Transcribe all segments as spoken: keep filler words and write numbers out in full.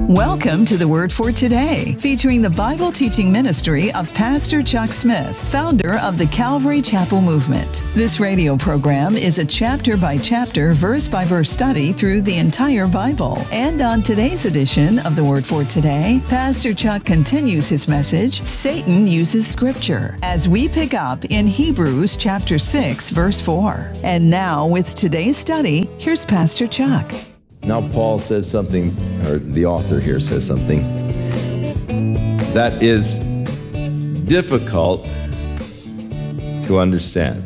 Welcome to the Word for Today, featuring the Bible teaching ministry of Pastor Chuck Smith, founder of the Calvary Chapel Movement. This radio program is a chapter-by-chapter, verse-by-verse study through the entire Bible. And on today's edition of the Word for Today, Pastor Chuck continues his message, Satan Uses Scripture, as we pick up in Hebrews chapter six, verse four. And now, with today's study, here's Pastor Chuck. Now Paul says something, or the author here says something, that is difficult to understand.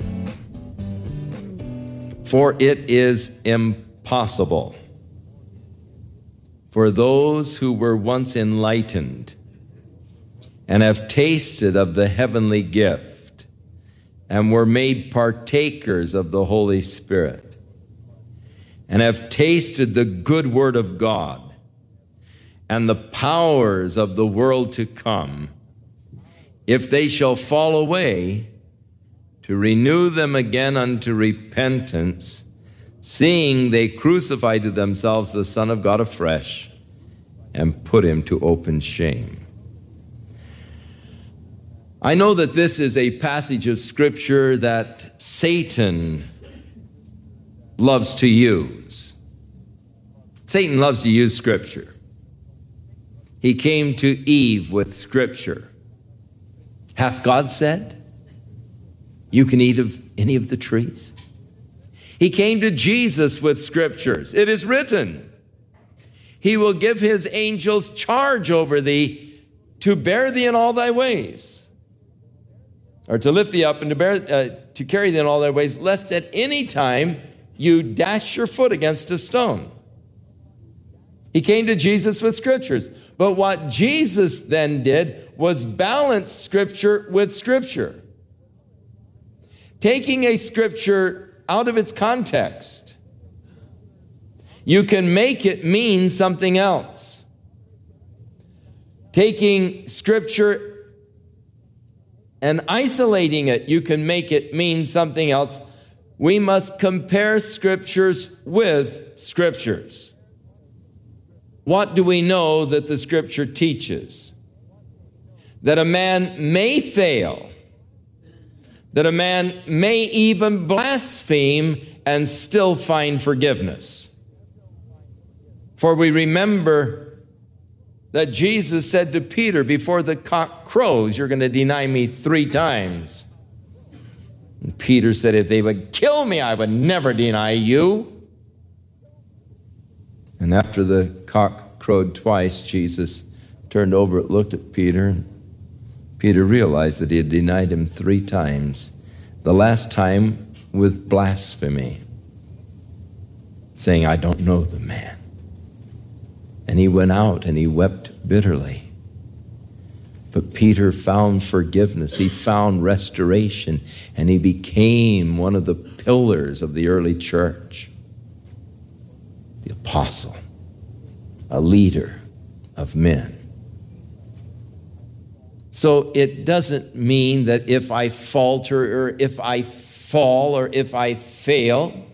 For it is impossible for those who were once enlightened and have tasted of the heavenly gift and were made partakers of the Holy Spirit, and have tasted the good word of God and the powers of the world to come, if they shall fall away, to renew them again unto repentance, seeing they crucify to themselves the Son of God afresh and put him to open shame. I know that this is a passage of Scripture that Satan loves to use. Satan loves to use Scripture. He came to Eve with Scripture. Hath God said, you can eat of any of the trees? He came to Jesus with Scriptures. It is written, he will give his angels charge over thee to bear thee in all thy ways, or to lift thee up and to bear, uh, to carry thee in all thy ways, lest at any time you dash your foot against a stone. He came to Jesus with Scriptures. But what Jesus then did was balance Scripture with Scripture. Taking a Scripture out of its context, you can make it mean something else. Taking Scripture and isolating it, you can make it mean something else. We must compare Scriptures with Scriptures. What do we know that the Scripture teaches? That a man may fail, that a man may even blaspheme and still find forgiveness. For we remember that Jesus said to Peter, before the cock crows, you're going to deny me three times. And Peter said, if they would kill me, I would never deny you. And after the cock crowed twice, Jesus turned over, looked at Peter, and Peter realized that he had denied him three times, the last time with blasphemy, saying, I don't know the man. And he went out and he wept bitterly. But Peter found forgiveness. He found restoration, and he became one of the pillars of the early church, the apostle, a leader of men. So it doesn't mean that if I falter or if I fall or if I fail,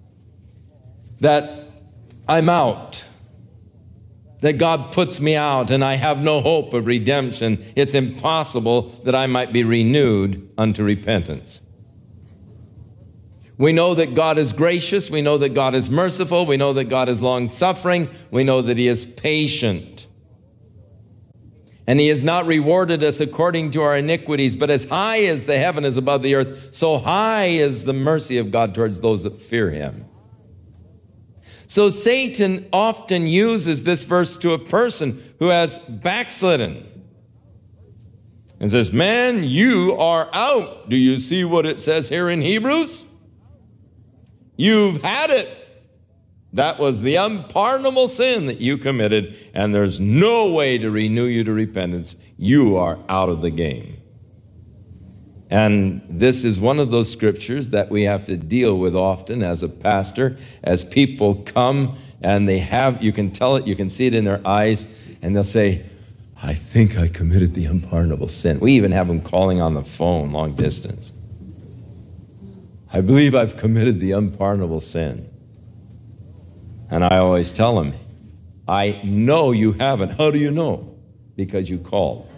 that I'm out, that God puts me out and I have no hope of redemption. It's impossible that I might be renewed unto repentance. We know that God is gracious. We know that God is merciful. We know that God is long-suffering. We know that he is patient. And he has not rewarded us according to our iniquities, but as high as the heaven is above the earth, so high is the mercy of God towards those that fear him. So Satan often uses this verse to a person who has backslidden and says, man, you are out. Do you see what it says here in Hebrews? You've had it. That was the unpardonable sin that you committed, and there's no way to renew you to repentance. You are out of the game. And this is one of those scriptures that we have to deal with often as a pastor, as people come and they have, you can tell it, you can see it in their eyes, and they'll say, I think I committed the unpardonable sin. We even have them calling on the phone long distance. I believe I've committed the unpardonable sin. And I always tell them, I know you haven't. How do you know? Because you called.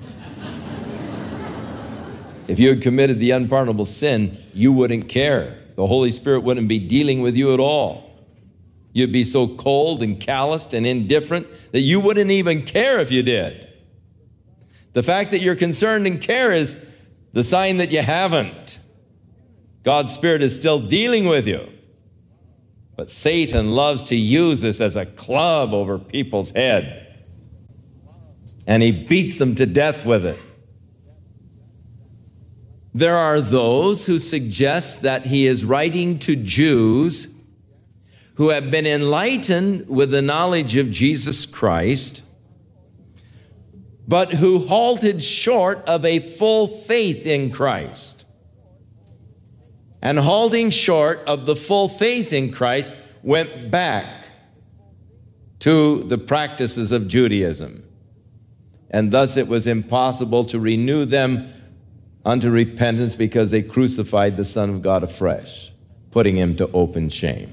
If you had committed the unpardonable sin, you wouldn't care. The Holy Spirit wouldn't be dealing with you at all. You'd be so cold and calloused and indifferent that you wouldn't even care if you did. The fact that you're concerned and care is the sign that you haven't. God's Spirit is still dealing with you. But Satan loves to use this as a club over people's head. And he beats them to death with it. There are those who suggest that he is writing to Jews who have been enlightened with the knowledge of Jesus Christ, but who halted short of a full faith in Christ. And halting short of the full faith in Christ, went back to the practices of Judaism. And thus it was impossible to renew them unto repentance because they crucified the Son of God afresh, putting him to open shame.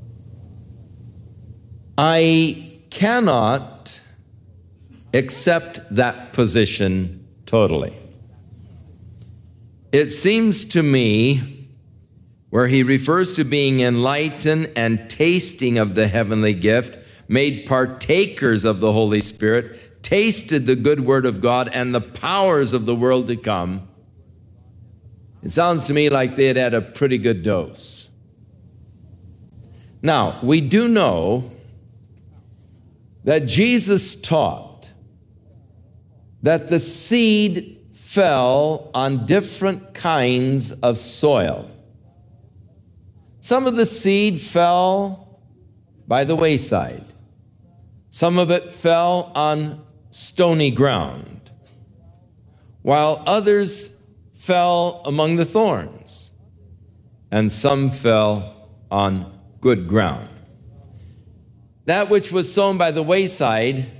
I cannot accept that position totally. It seems to me, where he refers to being enlightened and tasting of the heavenly gift, made partakers of the Holy Spirit, tasted the good word of God and the powers of the world to come, it sounds to me like they had had a pretty good dose. Now, we do know that Jesus taught that the seed fell on different kinds of soil. Some of the seed fell by the wayside. Some of it fell on stony ground, while others fell among the thorns, and some fell on good ground. That which was sown by the wayside,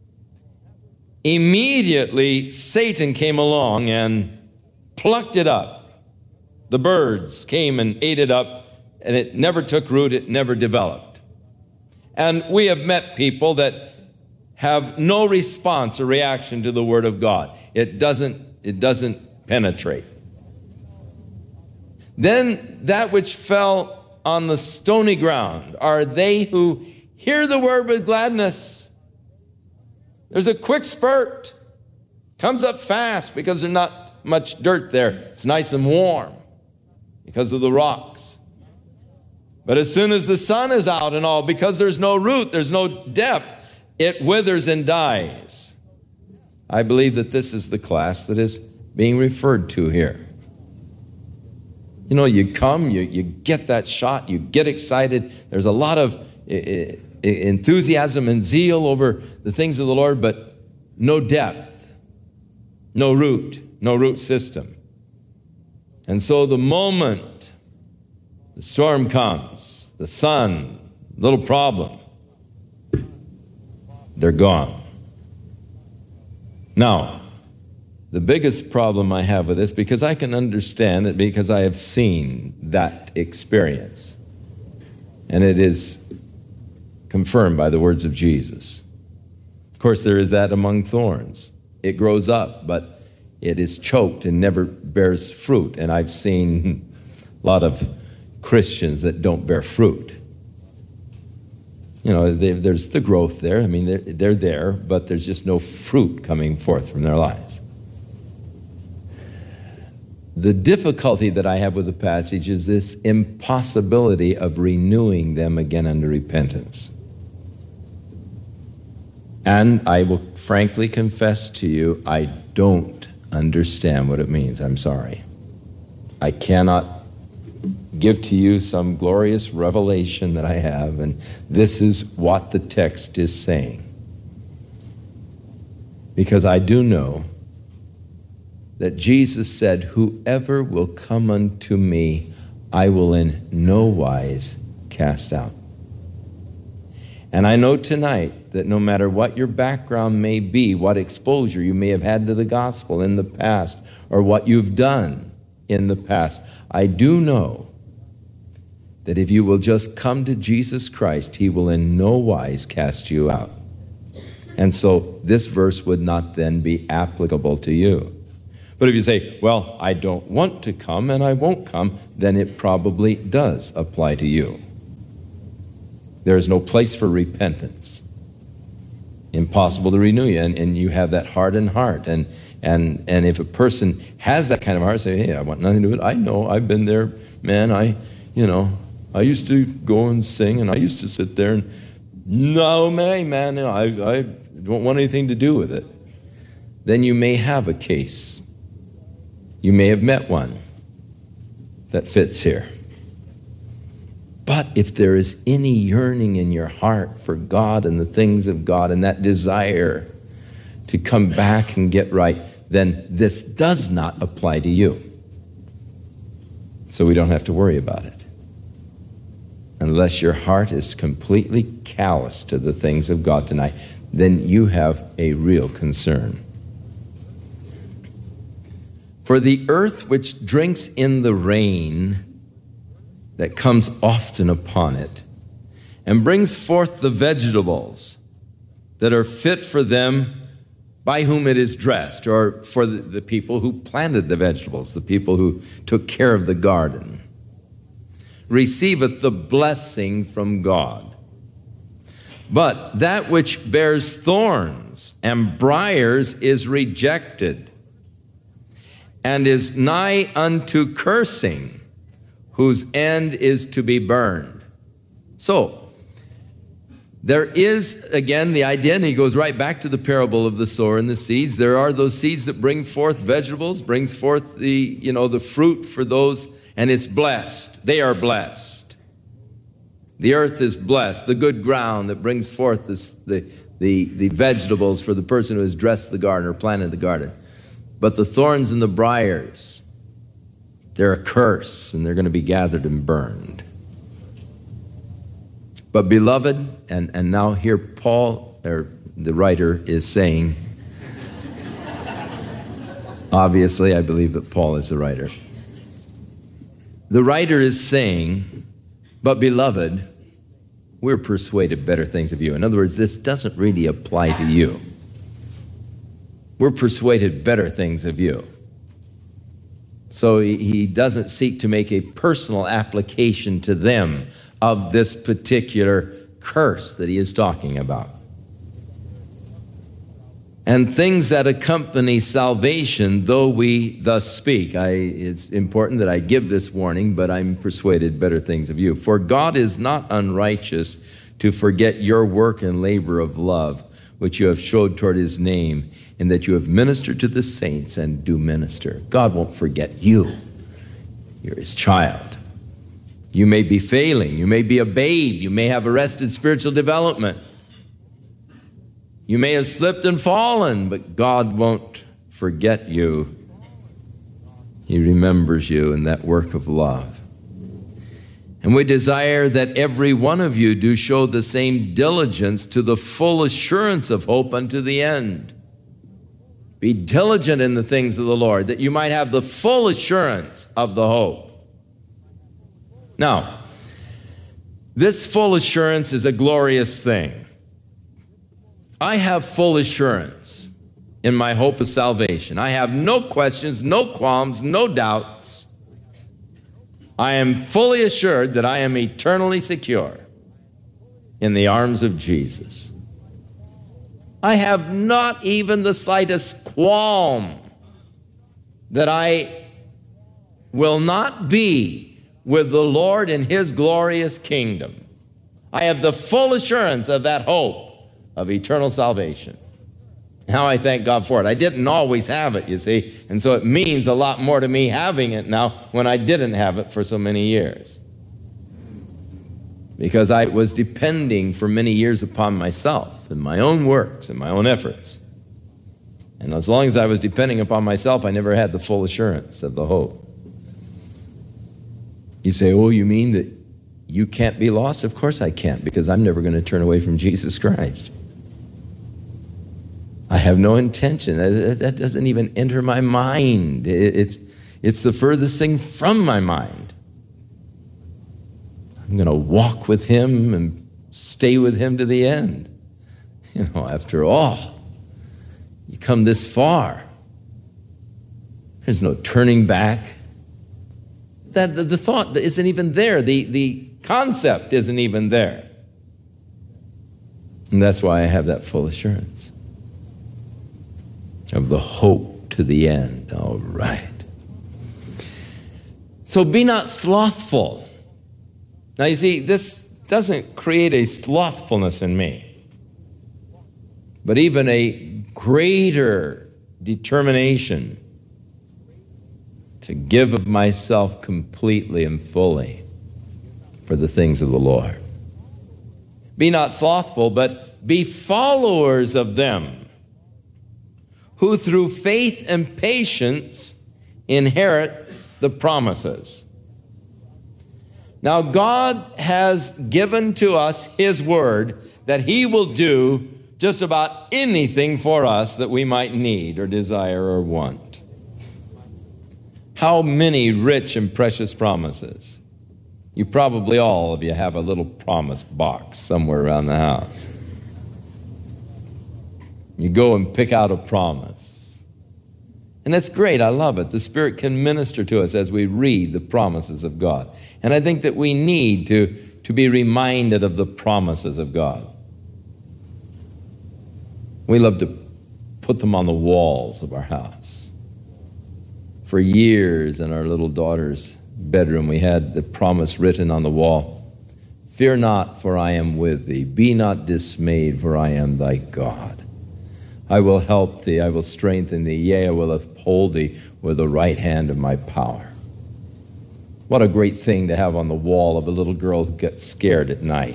immediately Satan came along and plucked it up. The birds came and ate it up, and it never took root, it never developed. And we have met people that have no response or reaction to the Word of God. It doesn't, it doesn't penetrate. Then that which fell on the stony ground are they who hear the word with gladness. There's a quick spurt. Comes up fast because there's not much dirt there. It's nice and warm because of the rocks. But as soon as the sun is out and all, because there's no root, there's no depth, it withers and dies. I believe that this is the class that is being referred to here. You know, you come, you, you get that shot, you get excited. There's a lot of uh, enthusiasm and zeal over the things of the Lord, but no depth, no root, no root system. And so the moment the storm comes, the sun, little problem, they're gone. Now, the biggest problem I have with this, because I can understand it because I have seen that experience, and it is confirmed by the words of Jesus. Of course, there is that among thorns. It grows up, but it is choked and never bears fruit. And I've seen a lot of Christians that don't bear fruit. You know, they, there's the growth there. I mean, they're, they're there, but there's just no fruit coming forth from their lives. The difficulty that I have with the passage is this impossibility of renewing them again unto repentance. And I will frankly confess to you, I don't understand what it means. I'm sorry. I cannot give to you some glorious revelation that I have, and this is what the text is saying. Because I do know that Jesus said, whoever will come unto me, I will in no wise cast out. And I know tonight that no matter what your background may be, what exposure you may have had to the gospel in the past, or what you've done in the past, I do know that if you will just come to Jesus Christ, he will in no wise cast you out. And so this verse would not then be applicable to you. But if you say, well, I don't want to come and I won't come, then it probably does apply to you. There is no place for repentance. Impossible to renew you, and, and you have that hardened heart. And, and, and if a person has that kind of heart, say, hey, I want nothing to do with it. I know, I've been there, man, I, you know, I used to go and sing, and I used to sit there and, no, man, man, I, I don't want anything to do with it. Then you may have a case. You may have met one that fits here. But if there is any yearning in your heart for God and the things of God and that desire to come back and get right, then this does not apply to you. So we don't have to worry about it. Unless your heart is completely callous to the things of God tonight, then you have a real concern. For the earth which drinks in the rain that comes often upon it, and brings forth the vegetables that are fit for them by whom it is dressed, or for the, the people who planted the vegetables, the people who took care of the garden, receiveth the blessing from God. But that which bears thorns and briars is rejected, and is nigh unto cursing, whose end is to be burned. So, there is, again, the idea, and he goes right back to the parable of the sower and the seeds. There are those seeds that bring forth vegetables, brings forth the, you know, the fruit for those, and it's blessed. They are blessed. The earth is blessed, the good ground that brings forth this, the, the, the vegetables for the person who has dressed the garden or planted the garden. But the thorns and the briars, they're a curse, and they're going to be gathered and burned. But beloved, and, and now here Paul, or the writer, is saying, obviously I believe that Paul is the writer. The writer is saying, but beloved, we're persuaded better things of you. In other words, this doesn't really apply to you. We're persuaded better things of you. So he doesn't seek to make a personal application to them of this particular curse that he is talking about. And things that accompany salvation, though we thus speak. I, it's important that I give this warning, but I'm persuaded better things of you. For God is not unrighteous to forget your work and labor of love, which you have showed toward his name, and that you have ministered to the saints and do minister. God won't forget you. You're his child. You may be failing. You may be a babe. You may have arrested spiritual development. You may have slipped and fallen, but God won't forget you. He remembers you in that work of love. And we desire that every one of you do show the same diligence to the full assurance of hope unto the end. Be diligent in the things of the Lord, that you might have the full assurance of the hope. Now, this full assurance is a glorious thing. I have full assurance in my hope of salvation. I have no questions, no qualms, no doubts. I am fully assured that I am eternally secure in the arms of Jesus. I have not even the slightest qualm that I will not be with the Lord in his glorious kingdom. I have the full assurance of that hope of eternal salvation. How I thank God for it. I didn't always have it, you see, and so it means a lot more to me having it now when I didn't have it for so many years. Because I was depending for many years upon myself and my own works and my own efforts. And as long as I was depending upon myself, I never had the full assurance of the hope. You say, oh, you mean that you can't be lost? Of course I can't, because I'm never going to turn away from Jesus Christ. I have no intention. That doesn't even enter my mind. It's, it's the furthest thing from my mind. I'm going to walk with him and stay with him to the end. You know, after all, you come this far. There's no turning back. That the, the thought isn't even there. The, the concept isn't even there. And that's why I have that full assurance of the hope to the end. All right. So be not slothful. Now you see, this doesn't create a slothfulness in me, but even a greater determination to give of myself completely and fully for the things of the Lord. Be not slothful, but be followers of them who through faith and patience inherit the promises. Now, God has given to us His word that He will do just about anything for us that we might need or desire or want. How many rich and precious promises. You probably all of you have a little promise box somewhere around the house. You go and pick out a promise. And that's great. I love it. The Spirit can minister to us as we read the promises of God. And I think that we need to, to be reminded of the promises of God. We love to put them on the walls of our house. For years in our little daughter's bedroom, we had the promise written on the wall. Fear not, for I am with thee. Be not dismayed, for I am thy God. I will help thee. I will strengthen thee. Yea, I will uphold thee with the right hand of my power. What a great thing to have on the wall of a little girl who gets scared at night.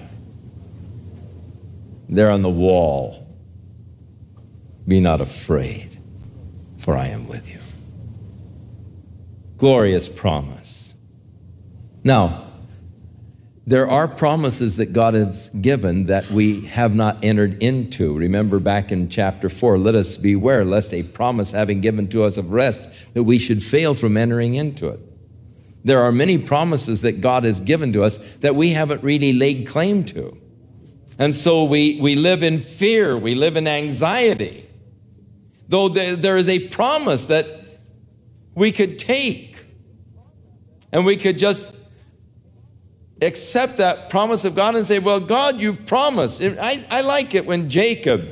There on the wall, be not afraid, for I am with you. Glorious promise. Now, there are promises that God has given that we have not entered into. Remember back in chapter four, let us beware lest a promise having given to us of rest, that we should fail from entering into it. There are many promises that God has given to us that we haven't really laid claim to. And so we, we live in fear, we live in anxiety. Though there, there is a promise that we could take and we could just accept that promise of God and say, well, God, you've promised. I, I like it when Jacob,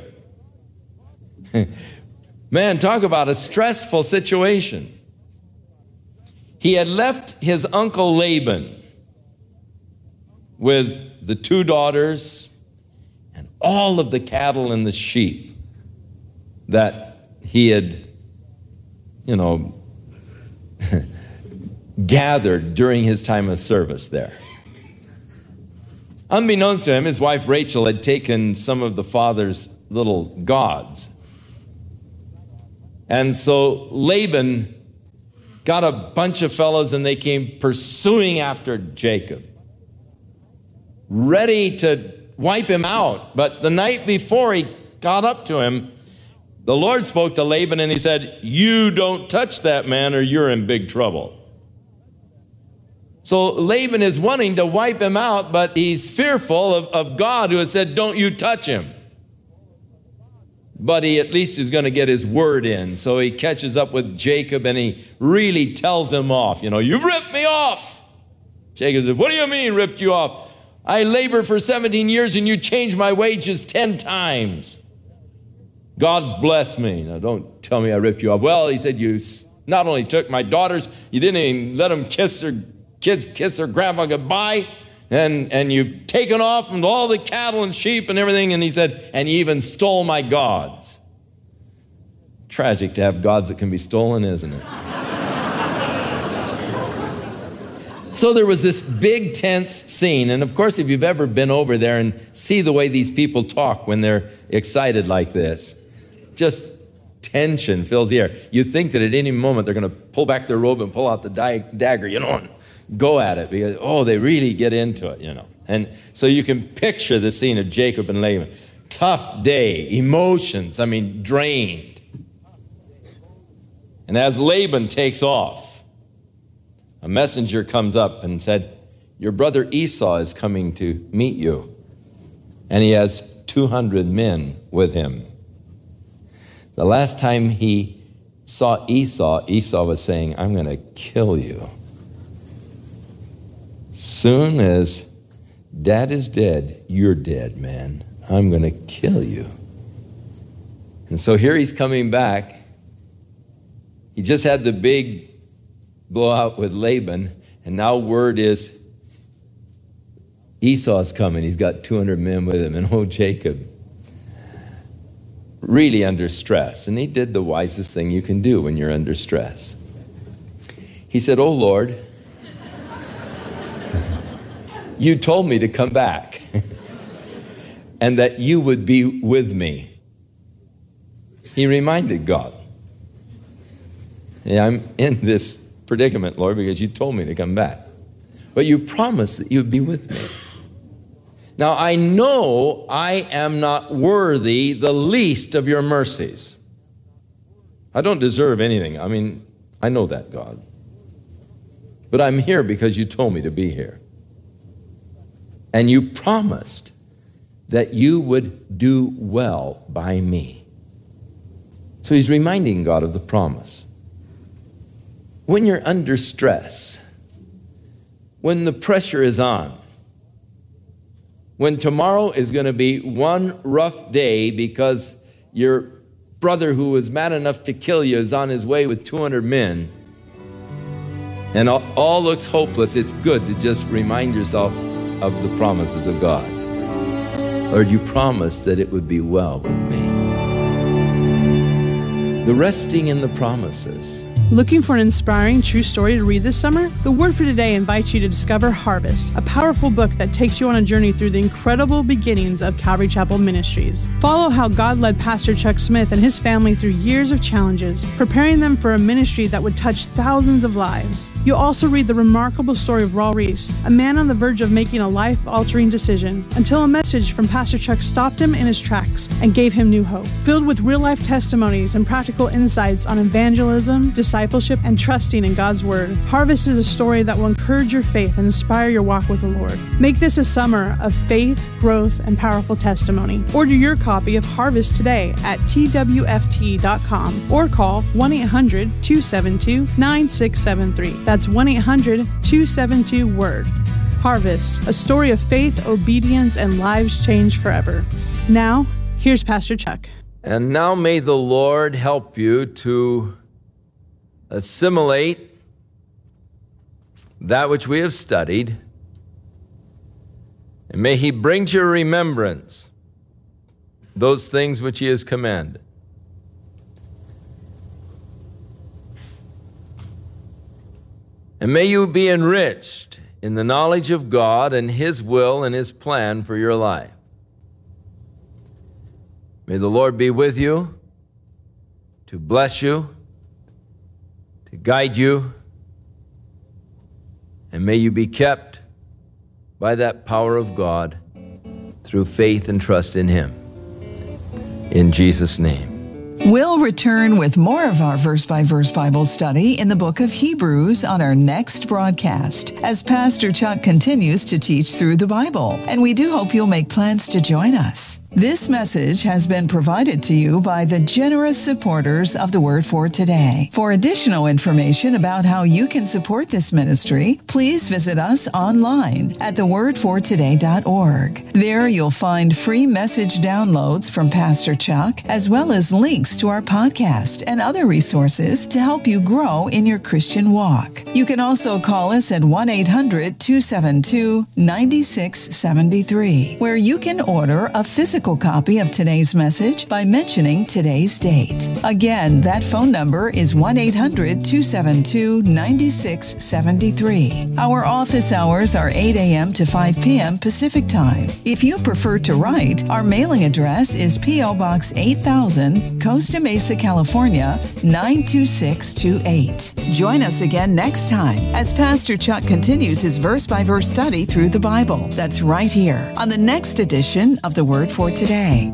man, talk about a stressful situation. He had left his uncle Laban with the two daughters and all of the cattle and the sheep that he had, you know, gathered during his time of service there. Unbeknownst to him, his wife Rachel had taken some of the father's little gods. And so Laban got a bunch of fellows and they came pursuing after Jacob, ready to wipe him out. But the night before he got up to him, the Lord spoke to Laban and he said, you don't touch that man or you're in big trouble. So Laban is wanting to wipe him out, but he's fearful of, of God who has said, don't you touch him. But he at least is going to get his word in. So he catches up with Jacob and he really tells him off. You know, you've ripped me off. Jacob said, what do you mean ripped you off? I labored for seventeen years and you changed my wages ten times. God's blessed me. Now, don't tell me I ripped you off. Well, he said, you not only took my daughters, you didn't even let them kiss their kids, kiss their grandma goodbye, and, and you've taken off from all the cattle and sheep and everything. And he said, and you even stole my gods. Tragic to have gods that can be stolen, isn't it? So there was this big tense scene. And of course, if you've ever been over there and see the way these people talk when they're excited like this, just tension fills the air. You think that at any moment they're going to pull back their robe and pull out the di- dagger, you know, and go at it because, oh, they really get into it, you know. And so you can picture the scene of Jacob and Laban. Tough day, emotions, I mean, drained. And as Laban takes off, a messenger comes up and said, your brother Esau is coming to meet you. And he has two hundred men with him. The last time he saw Esau, Esau was saying, I'm going to kill you. Soon as Dad is dead, you're dead, man. I'm going to kill you. And so here he's coming back. He just had the big blowout with Laban, and now word is Esau's coming. He's got two hundred men with him, and oh, Jacob, really under stress. And he did the wisest thing you can do when you're under stress. He said, oh, Lord, you told me to come back and that you would be with me. He reminded God, yeah, I'm in this predicament, Lord, because you told me to come back. But you promised that you would be with me. Now, I know I am not worthy the least of your mercies. I don't deserve anything. I mean, I know that, God. But I'm here because you told me to be here. And you promised that you would do well by me. So he's reminding God of the promise. When you're under stress, when the pressure is on, when tomorrow is going to be one rough day because your brother who was mad enough to kill you is on his way with two hundred men, and all, all looks hopeless, it's good to just remind yourself of the promises of God. Lord, you promised that it would be well with me. The resting in the promises. Looking for an inspiring true story to read this summer? The Word for Today invites you to discover Harvest, a powerful book that takes you on a journey through the incredible beginnings of Calvary Chapel Ministries. Follow how God led Pastor Chuck Smith and his family through years of challenges, preparing them for a ministry that would touch thousands of lives. You'll also read the remarkable story of Raul Reese, a man on the verge of making a life-altering decision, until a message from Pastor Chuck stopped him in his tracks and gave him new hope. Filled with real-life testimonies and practical insights on evangelism, discipleship, discipleship, and trusting in God's Word, Harvest is a story that will encourage your faith and inspire your walk with the Lord. Make this a summer of faith, growth, and powerful testimony. Order your copy of Harvest today at T W F T dot com or call one eight hundred, two seven two, nine six seven three. That's one eight hundred, two seven two, WORD. Harvest, a story of faith, obedience, and lives changed forever. Now, here's Pastor Chuck. And now may the Lord help you to assimilate that which we have studied, and may he bring to your remembrance those things which he has commanded. And may you be enriched in the knowledge of God and his will and his plan for your life. May the Lord be with you, to bless you, to guide you, and may you be kept by that power of God through faith and trust in him. In Jesus' name. We'll return with more of our verse-by-verse Bible study in the book of Hebrews on our next broadcast as Pastor Chuck continues to teach through the Bible, and we do hope you'll make plans to join us. This message has been provided to you by the generous supporters of the Word for Today. For additional information about how you can support this ministry, please visit us online at the word for today dot org. There you'll find free message downloads from Pastor Chuck, as well as links to our podcast and other resources to help you grow in your Christian walk. You can also call us at one eight hundred, two seven two, nine six seven three, where you can order a physical copy of today's message by mentioning today's date. Again, that phone number is one eight hundred, two seven two, nine six seven three. Our office hours are eight a.m. to five p.m. Pacific Time. If you prefer to write, our mailing address is P O. Box eight thousand, Costa Mesa, California, nine two six two eight. Join us again next time as Pastor Chuck continues his verse-by-verse study through the Bible. That's right here on the next edition of the Word for Today.